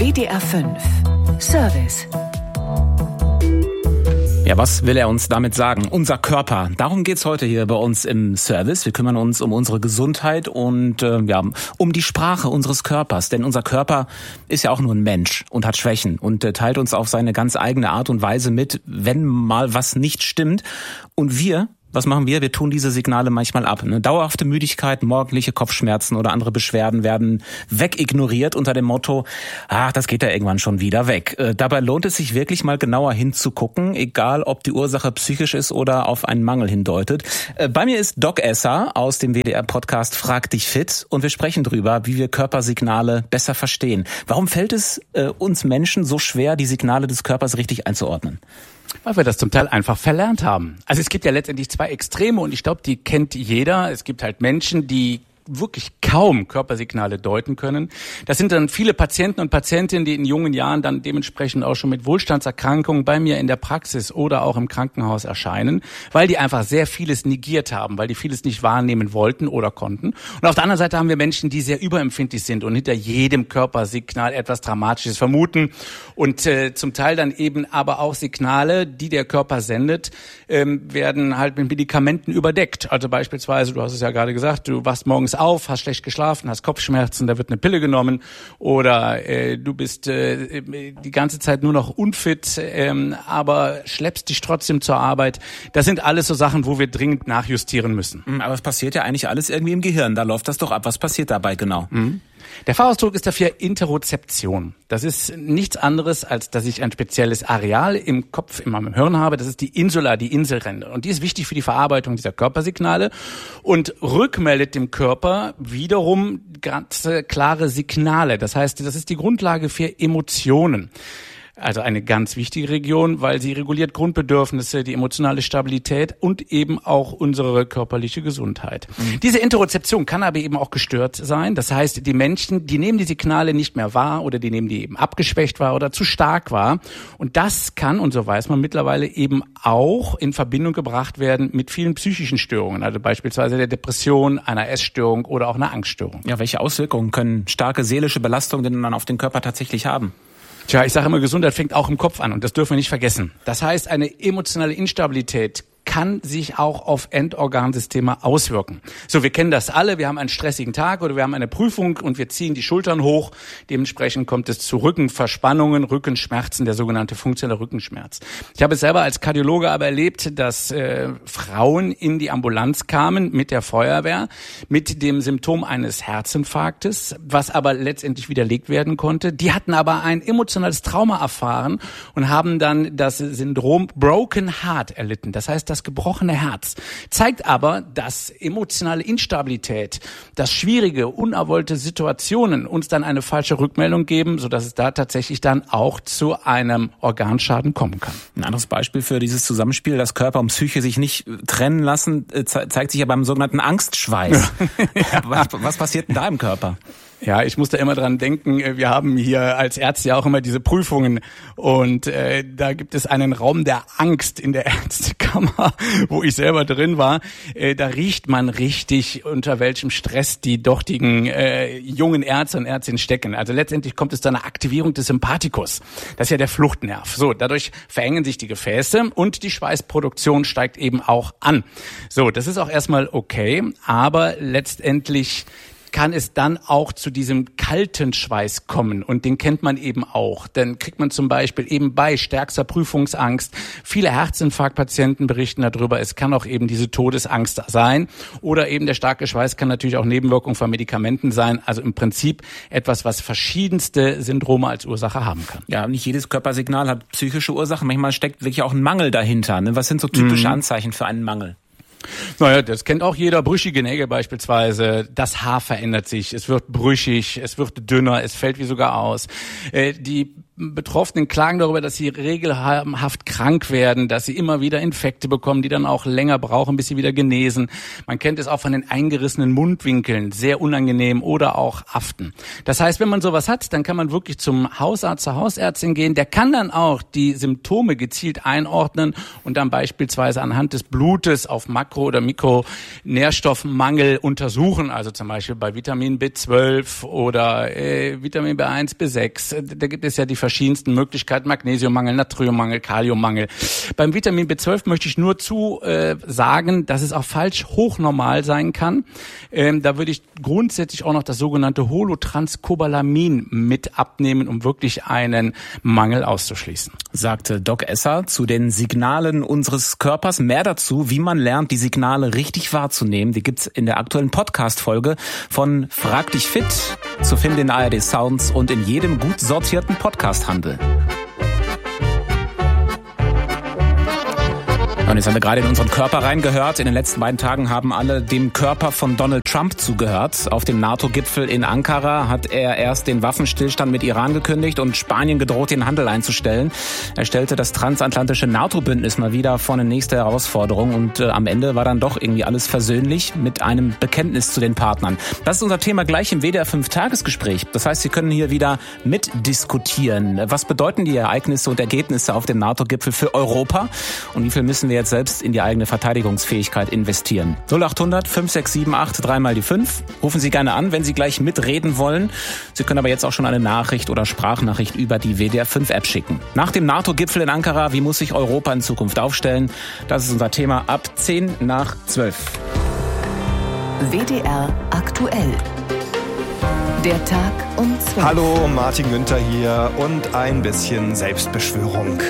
WDR 5 Service. Ja, was will er uns damit sagen? Unser Körper. Darum geht's heute hier bei uns im Service. Wir kümmern uns um unsere Gesundheit und um die Sprache unseres Körpers. Denn unser Körper ist ja auch nur ein Mensch und hat Schwächen und teilt uns auf seine ganz eigene Art und Weise mit, wenn mal was nicht stimmt. Und was machen wir? Wir tun diese Signale manchmal ab. Eine dauerhafte Müdigkeit, morgendliche Kopfschmerzen oder andere Beschwerden werden wegignoriert unter dem Motto, das geht ja irgendwann schon wieder weg. Dabei lohnt es sich wirklich mal genauer hinzugucken, egal ob die Ursache psychisch ist oder auf einen Mangel hindeutet. Bei mir ist Doc Esser aus dem WDR-Podcast Frag dich fit und wir sprechen drüber, wie wir Körpersignale besser verstehen. Warum fällt es uns Menschen so schwer, die Signale des Körpers richtig einzuordnen? Weil wir das zum Teil einfach verlernt haben. Also es gibt ja letztendlich zwei Extreme und ich glaube, die kennt jeder. Es gibt halt Menschen, die wirklich kaum Körpersignale deuten können. Das sind dann viele Patienten und Patientinnen, die in jungen Jahren dann dementsprechend auch schon mit Wohlstandserkrankungen bei mir in der Praxis oder auch im Krankenhaus erscheinen, weil die einfach sehr vieles negiert haben, weil die vieles nicht wahrnehmen wollten oder konnten. Und auf der anderen Seite haben wir Menschen, die sehr überempfindlich sind und hinter jedem Körpersignal etwas Dramatisches vermuten und zum Teil dann eben aber auch Signale, die der Körper sendet, werden halt mit Medikamenten überdeckt. Also beispielsweise, du hast es ja gerade gesagt, du wachst morgens auf, hast schlecht geschlafen, hast Kopfschmerzen, da wird eine Pille genommen oder du bist die ganze Zeit nur noch unfit, aber schleppst dich trotzdem zur Arbeit. Das sind alles so Sachen, wo wir dringend nachjustieren müssen. Aber es passiert ja eigentlich alles irgendwie im Gehirn, da läuft das doch ab. Was passiert dabei genau? Der Fachausdruck ist dafür Interozeption. Das ist nichts anderes, als dass ich ein spezielles Areal im Kopf, in meinem Hirn habe. Das ist die Insula, die Inselrinde. Und die ist wichtig für die Verarbeitung dieser Körpersignale und rückmeldet dem Körper wiederum ganz klare Signale. Das heißt, das ist die Grundlage für Emotionen. Also eine ganz wichtige Region, weil sie reguliert Grundbedürfnisse, die emotionale Stabilität und eben auch unsere körperliche Gesundheit. Diese Interozeption kann aber eben auch gestört sein. Das heißt, die Menschen, die nehmen die Signale nicht mehr wahr oder die nehmen die eben abgeschwächt wahr oder zu stark wahr. Und das kann, und so weiß man mittlerweile, eben auch in Verbindung gebracht werden mit vielen psychischen Störungen. Also beispielsweise der Depression, einer Essstörung oder auch einer Angststörung. Ja, welche Auswirkungen können starke seelische Belastungen denn dann auf den Körper tatsächlich haben? Tja, ich sage immer, Gesundheit fängt auch im Kopf an und das dürfen wir nicht vergessen. Das heißt, eine emotionale Instabilität kann sich auch auf Endorgansysteme auswirken. So, wir kennen das alle, wir haben einen stressigen Tag oder wir haben eine Prüfung und wir ziehen die Schultern hoch. Dementsprechend kommt es zu Rückenverspannungen, Rückenschmerzen, der sogenannte funktionelle Rückenschmerz. Ich habe es selber als Kardiologe aber erlebt, dass Frauen in die Ambulanz kamen mit der Feuerwehr, mit dem Symptom eines Herzinfarktes, was aber letztendlich widerlegt werden konnte. Die hatten aber ein emotionales Trauma erfahren und haben dann das Syndrom Broken Heart erlitten. Das heißt, das gebrochene Herz zeigt aber, dass emotionale Instabilität, dass schwierige, unerwollte Situationen uns dann eine falsche Rückmeldung geben, sodass es da tatsächlich dann auch zu einem Organschaden kommen kann. Ein anderes Beispiel für dieses Zusammenspiel, dass Körper und Psyche sich nicht trennen lassen, zeigt sich ja beim sogenannten Angstschweiß. Ja. Was passiert denn da im Körper? Ja, ich muss da immer dran denken, wir haben hier als Ärzte ja auch immer diese Prüfungen und da gibt es einen Raum der Angst in der Ärztekammer, wo ich selber drin war. Da riecht man richtig, unter welchem Stress die dortigen jungen Ärzte und Ärztinnen stecken. Also letztendlich kommt es zu einer Aktivierung des Sympathikus. Das ist ja der Fluchtnerv. So, dadurch verengen sich die Gefäße und die Schweißproduktion steigt eben auch an. So, das ist auch erstmal okay, aber letztendlich kann es dann auch zu diesem kalten Schweiß kommen und den kennt man eben auch. Dann kriegt man zum Beispiel eben bei stärkster Prüfungsangst, viele Herzinfarktpatienten berichten darüber, es kann auch eben diese Todesangst sein oder eben der starke Schweiß kann natürlich auch Nebenwirkung von Medikamenten sein, also im Prinzip etwas, was verschiedenste Syndrome als Ursache haben kann. Ja, nicht jedes Körpersignal hat psychische Ursachen, manchmal steckt wirklich auch ein Mangel dahinter. Ne? Was sind so typische Anzeichen für einen Mangel? Naja, das kennt auch jeder. Brüchige Nägel beispielsweise. Das Haar verändert sich. Es wird brüchig, es wird dünner, es fällt wie sogar aus. Die Betroffenen klagen darüber, dass sie regelhaft krank werden, dass sie immer wieder Infekte bekommen, die dann auch länger brauchen, bis sie wieder genesen. Man kennt es auch von den eingerissenen Mundwinkeln, sehr unangenehm, oder auch Aften. Das heißt, wenn man sowas hat, dann kann man wirklich zum Hausarzt, zur Hausärztin gehen. Der kann dann auch die Symptome gezielt einordnen und dann beispielsweise anhand des Blutes auf Makro- oder Mikronährstoffmangel untersuchen, also zum Beispiel bei Vitamin B12 oder Vitamin B1, B6. Da gibt es ja die verschiedensten Möglichkeiten: Magnesiummangel, Natriummangel, Kaliummangel. Beim Vitamin B12 möchte ich nur sagen, dass es auch falsch hochnormal sein kann. Da würde ich grundsätzlich auch noch das sogenannte Holotranscobalamin mit abnehmen, um wirklich einen Mangel auszuschließen. Sagte Doc Esser zu den Signalen unseres Körpers. Mehr dazu, wie man lernt, die Signale richtig wahrzunehmen, die gibt's in der aktuellen Podcast-Folge von Frag dich fit, zu finden in ARD Sounds und in jedem gut sortierten Podcast-Handel. Und jetzt haben wir gerade in unseren Körper reingehört. In den letzten beiden Tagen haben alle dem Körper von Donald Trump zugehört. Auf dem NATO-Gipfel in Ankara hat er erst den Waffenstillstand mit Iran gekündigt und Spanien gedroht, den Handel einzustellen. Er stellte das transatlantische NATO-Bündnis mal wieder vor eine nächste Herausforderung und am Ende war dann doch irgendwie alles versöhnlich mit einem Bekenntnis zu den Partnern. Das ist unser Thema gleich im WDR 5-Tagesgespräch. Das heißt, Sie können hier wieder mitdiskutieren. Was bedeuten die Ereignisse und Ergebnisse auf dem NATO-Gipfel für Europa und wie viel müssen wir jetzt selbst in die eigene Verteidigungsfähigkeit investieren? 0800 5678 3 die 5. Rufen Sie gerne an, wenn Sie gleich mitreden wollen. Sie können aber jetzt auch schon eine Nachricht oder Sprachnachricht über die WDR 5 App schicken. Nach dem NATO-Gipfel in Ankara, wie muss sich Europa in Zukunft aufstellen? Das ist unser Thema ab 10:10. WDR aktuell. Der Tag um 12. Hallo, Martin Günther hier und ein bisschen Selbstbeschwörung.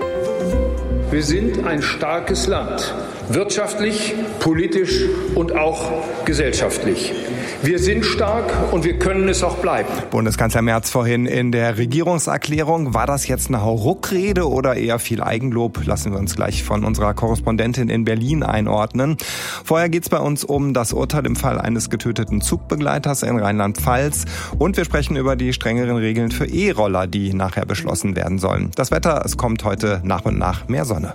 Wir sind ein starkes Land, wirtschaftlich, politisch und auch gesellschaftlich. Wir sind stark und wir können es auch bleiben. Bundeskanzler Merz vorhin in der Regierungserklärung. War das jetzt eine Hauruck-Rede oder eher viel Eigenlob? Lassen wir uns gleich von unserer Korrespondentin in Berlin einordnen. Vorher geht's bei uns um das Urteil im Fall eines getöteten Zugbegleiters in Rheinland-Pfalz. Und wir sprechen über die strengeren Regeln für E-Roller, die nachher beschlossen werden sollen. Das Wetter, es kommt heute nach und nach mehr Sonne.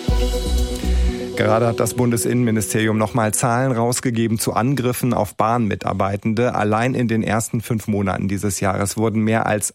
Gerade hat das Bundesinnenministerium nochmal Zahlen rausgegeben zu Angriffen auf Bahnmitarbeitende. Allein in den ersten 5 Monaten dieses Jahres wurden mehr als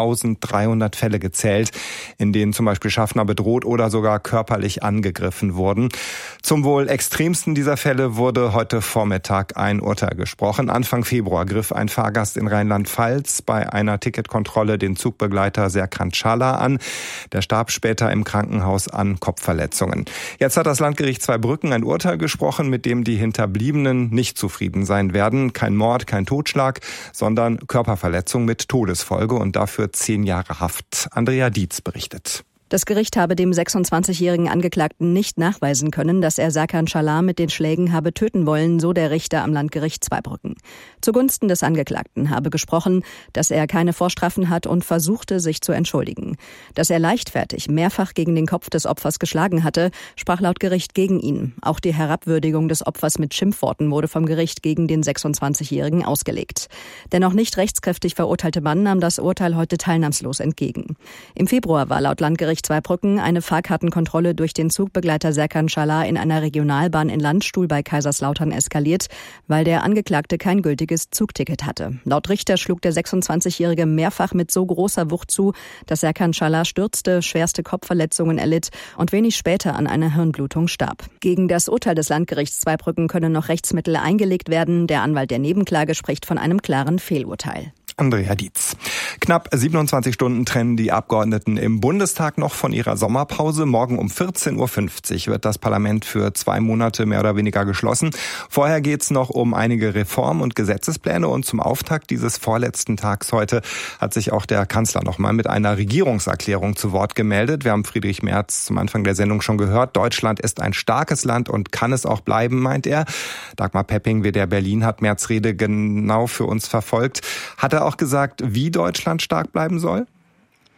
1300 Fälle gezählt, in denen zum Beispiel Schaffner bedroht oder sogar körperlich angegriffen wurden. Zum wohl extremsten dieser Fälle wurde heute Vormittag ein Urteil gesprochen. Anfang Februar griff ein Fahrgast in Rheinland-Pfalz bei einer Ticketkontrolle den Zugbegleiter Serkan Çağlar an. Der starb später im Krankenhaus an Kopfverletzungen. Jetzt hat das Landgericht Zweibrücken ein Urteil gesprochen, mit dem die Hinterbliebenen nicht zufrieden sein werden. Kein Mord, kein Totschlag, sondern Körperverletzung mit Todesfolge und dafür 10 Jahre Haft. Andrea Dietz berichtet. Das Gericht habe dem 26-jährigen Angeklagten nicht nachweisen können, dass er Serkan Çağlar mit den Schlägen habe töten wollen, so der Richter am Landgericht Zweibrücken. Zugunsten des Angeklagten habe gesprochen, dass er keine Vorstrafen hat und versuchte, sich zu entschuldigen. Dass er leichtfertig mehrfach gegen den Kopf des Opfers geschlagen hatte, sprach laut Gericht gegen ihn. Auch die Herabwürdigung des Opfers mit Schimpfworten wurde vom Gericht gegen den 26-jährigen ausgelegt. Der noch nicht rechtskräftig verurteilte Mann nahm das Urteil heute teilnahmslos entgegen. Im Februar war laut Landgericht Zweibrücken eine Fahrkartenkontrolle durch den Zugbegleiter Serkan Çağlar in einer Regionalbahn in Landstuhl bei Kaiserslautern eskaliert, weil der Angeklagte kein gültiges Zugticket hatte. Laut Richter schlug der 26-Jährige mehrfach mit so großer Wucht zu, dass Serkan Çağlar stürzte, schwerste Kopfverletzungen erlitt und wenig später an einer Hirnblutung starb. Gegen das Urteil des Landgerichts Zweibrücken können noch Rechtsmittel eingelegt werden. Der Anwalt der Nebenklage spricht von einem klaren Fehlurteil. Andrea Dietz. Knapp 27 Stunden trennen die Abgeordneten im Bundestag noch von ihrer Sommerpause. Morgen um 14:50 Uhr wird das Parlament für 2 Monate mehr oder weniger geschlossen. Vorher geht's noch um einige Reform- und Gesetzespläne und zum Auftakt dieses vorletzten Tags heute hat sich auch der Kanzler nochmal mit einer Regierungserklärung zu Wort gemeldet. Wir haben Friedrich Merz zum Anfang der Sendung schon gehört. Deutschland ist ein starkes Land und kann es auch bleiben, meint er. Dagmar Pepping, WDR Berlin, hat Merz' Rede genau für uns verfolgt. Hat er auch gesagt, wie Deutschland stark bleiben soll?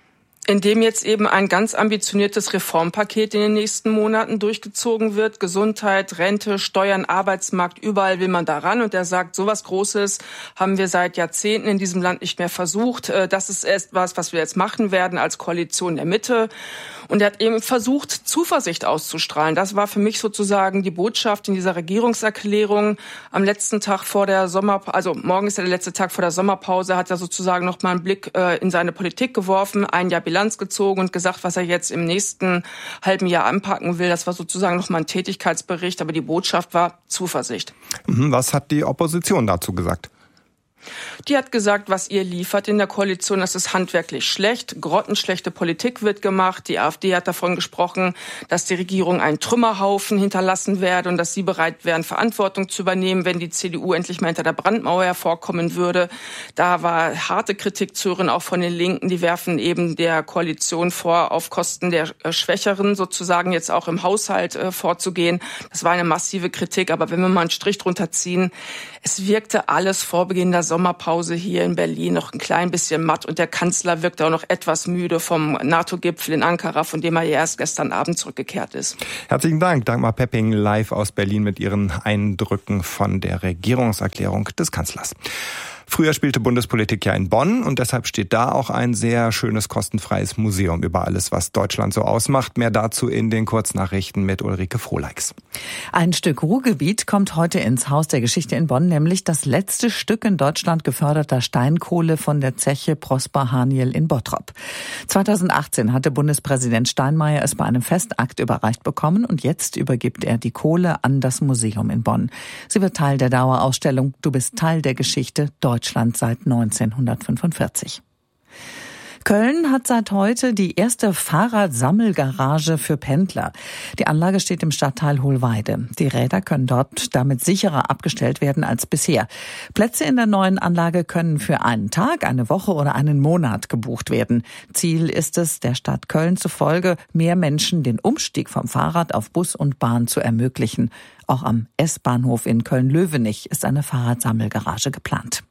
Indem jetzt eben ein ganz ambitioniertes Reformpaket in den nächsten Monaten durchgezogen wird. Gesundheit, Rente, Steuern, Arbeitsmarkt, überall will man da ran. Und er sagt, sowas Großes haben wir seit Jahrzehnten in diesem Land nicht mehr versucht. Das ist etwas, was wir jetzt machen werden als Koalition der Mitte. Und er hat eben versucht, Zuversicht auszustrahlen. Das war für mich sozusagen die Botschaft in dieser Regierungserklärung. Am letzten Tag vor der morgen ist ja der letzte Tag vor der Sommerpause, hat er sozusagen noch mal einen Blick in seine Politik geworfen, ein Jahr Bilanz gezogen und gesagt, was er jetzt im nächsten halben Jahr anpacken will. Das war sozusagen noch mal ein Tätigkeitsbericht, aber die Botschaft war Zuversicht. Was hat die Opposition dazu gesagt? Die hat gesagt, was ihr liefert in der Koalition, das ist handwerklich schlecht. Grottenschlechte Politik wird gemacht. Die AfD hat davon gesprochen, dass die Regierung einen Trümmerhaufen hinterlassen werde und dass sie bereit wären, Verantwortung zu übernehmen, wenn die CDU endlich mal hinter der Brandmauer hervorkommen würde. Da war harte Kritik zu hören, auch von den Linken. Die werfen eben der Koalition vor, auf Kosten der Schwächeren sozusagen jetzt auch im Haushalt vorzugehen. Das war eine massive Kritik. Aber wenn wir mal einen Strich drunter ziehen, es wirkte alles vor Beginn der Sommerpause hier in Berlin noch ein klein bisschen matt und der Kanzler wirkte auch noch etwas müde vom NATO-Gipfel in Ankara, von dem er ja erst gestern Abend zurückgekehrt ist. Herzlichen Dank, Dagmar Pepping, live aus Berlin mit ihren Eindrücken von der Regierungserklärung des Kanzlers. Früher spielte Bundespolitik ja in Bonn und deshalb steht da auch ein sehr schönes kostenfreies Museum über alles, was Deutschland so ausmacht. Mehr dazu in den Kurznachrichten mit Ulrike Frohleix. Ein Stück Ruhrgebiet kommt heute ins Haus der Geschichte in Bonn, nämlich das letzte Stück in Deutschland geförderter Steinkohle von der Zeche Prosper Haniel in Bottrop. 2018 hatte Bundespräsident Steinmeier es bei einem Festakt überreicht bekommen und jetzt übergibt er die Kohle an das Museum in Bonn. Sie wird Teil der Dauerausstellung Du bist Teil der Geschichte Deutschland seit 1945. Köln hat seit heute die erste Fahrradsammelgarage für Pendler. Die Anlage steht im Stadtteil Hohlweide. Die Räder können dort damit sicherer abgestellt werden als bisher. Plätze in der neuen Anlage können für einen Tag, eine Woche oder einen Monat gebucht werden. Ziel ist es, der Stadt Köln zufolge, mehr Menschen den Umstieg vom Fahrrad auf Bus und Bahn zu ermöglichen. Auch am S-Bahnhof in Köln-Löwenich ist eine Fahrradsammelgarage geplant.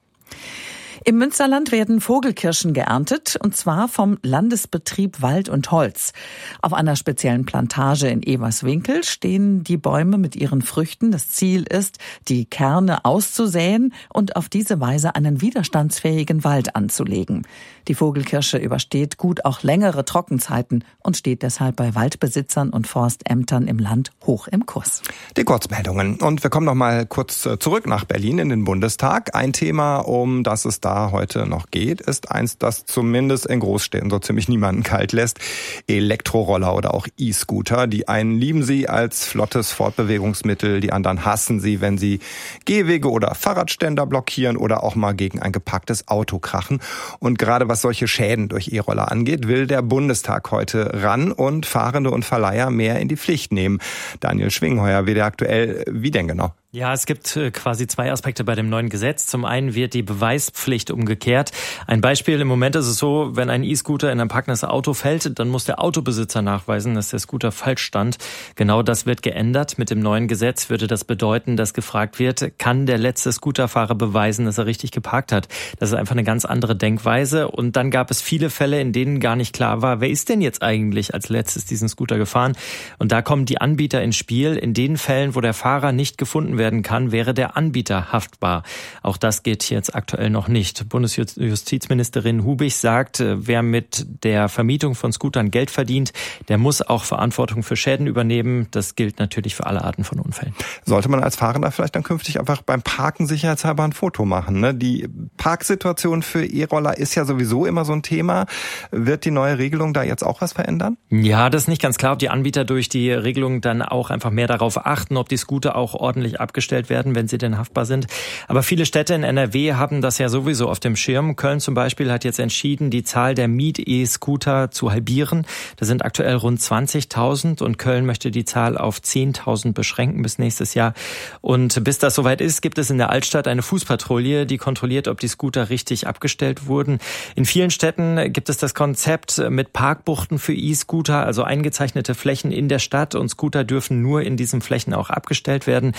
Im Münsterland werden Vogelkirschen geerntet, und zwar vom Landesbetrieb Wald und Holz. Auf einer speziellen Plantage in Everswinkel stehen die Bäume mit ihren Früchten. Das Ziel ist, die Kerne auszusäen und auf diese Weise einen widerstandsfähigen Wald anzulegen. Die Vogelkirsche übersteht gut auch längere Trockenzeiten und steht deshalb bei Waldbesitzern und Forstämtern im Land hoch im Kurs. Die Kurzmeldungen. Und wir kommen noch mal kurz zurück nach Berlin in den Bundestag. Ein Thema, um das es da heute noch geht, ist eins, das zumindest in Großstädten so ziemlich niemanden kalt lässt. Elektroroller oder auch E-Scooter. Die einen lieben sie als flottes Fortbewegungsmittel, die anderen hassen sie, wenn sie Gehwege oder Fahrradständer blockieren oder auch mal gegen ein geparktes Auto krachen. Und gerade was solche Schäden durch E-Roller angeht, will der Bundestag heute ran und Fahrende und Verleiher mehr in die Pflicht nehmen. Daniel Schwingheuer, WDR aktuell, wie denn genau? Ja, es gibt quasi zwei Aspekte bei dem neuen Gesetz. Zum einen wird die Beweispflicht umgekehrt. Ein Beispiel: Im Moment ist es so, wenn ein E-Scooter in ein parkendes Auto fällt, dann muss der Autobesitzer nachweisen, dass der Scooter falsch stand. Genau das wird geändert. Mit dem neuen Gesetz würde das bedeuten, dass gefragt wird, kann der letzte Scooterfahrer beweisen, dass er richtig geparkt hat? Das ist einfach eine ganz andere Denkweise. Und dann gab es viele Fälle, in denen gar nicht klar war, wer ist denn jetzt eigentlich als letztes diesen Scooter gefahren? Und da kommen die Anbieter ins Spiel. In den Fällen, wo der Fahrer nicht gefunden werden kann, wäre der Anbieter haftbar. Auch das geht jetzt aktuell noch nicht. Bundesjustizministerin Hubig sagt, wer mit der Vermietung von Scootern Geld verdient, der muss auch Verantwortung für Schäden übernehmen. Das gilt natürlich für alle Arten von Unfällen. Sollte man als Fahrender vielleicht dann künftig einfach beim Parken sicherheitshalber ein Foto machen, ne? Die Parksituation für E-Roller ist ja sowieso immer so ein Thema. Wird die neue Regelung da jetzt auch was verändern? Ja, das ist nicht ganz klar, ob die Anbieter durch die Regelung dann auch einfach mehr darauf achten, ob die Scooter auch ordentlich abgestellt werden, wenn sie denn haftbar sind. Aber viele Städte in NRW haben das ja sowieso auf dem Schirm. Köln zum Beispiel hat jetzt entschieden, die Zahl der Miet-E-Scooter zu halbieren. Das sind aktuell rund 20.000 und Köln möchte die Zahl auf 10.000 beschränken bis nächstes Jahr. Und bis das soweit ist, gibt es in der Altstadt eine Fußpatrouille, die kontrolliert, ob die Scooter richtig abgestellt wurden. In vielen Städten gibt es das Konzept mit Parkbuchten für E-Scooter, also eingezeichnete Flächen in der Stadt, und Scooter dürfen nur in diesen Flächen auch abgestellt werden. Dort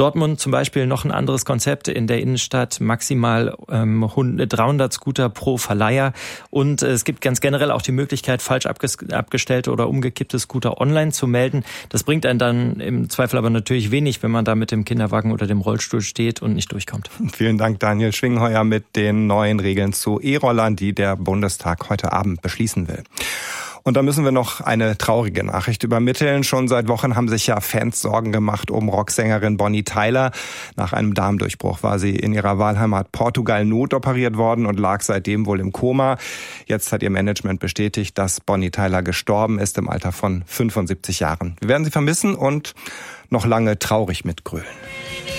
Dortmund zum Beispiel noch ein anderes Konzept in der Innenstadt, maximal 300 Scooter pro Verleiher. Und es gibt ganz generell auch die Möglichkeit, falsch abgestellte oder umgekippte Scooter online zu melden. Das bringt einen dann im Zweifel aber natürlich wenig, wenn man da mit dem Kinderwagen oder dem Rollstuhl steht und nicht durchkommt. Vielen Dank, Daniel Schwingheuer, mit den neuen Regeln zu E-Rollern, die der Bundestag heute Abend beschließen will. Und da müssen wir noch eine traurige Nachricht übermitteln. Schon seit Wochen haben sich ja Fans Sorgen gemacht um Rocksängerin Bonnie Tyler. Nach einem Darmdurchbruch war sie in ihrer Wahlheimat Portugal notoperiert worden und lag seitdem wohl im Koma. Jetzt hat ihr Management bestätigt, dass Bonnie Tyler gestorben ist im Alter von 75 Jahren. Wir werden sie vermissen und noch lange traurig mitgrölen.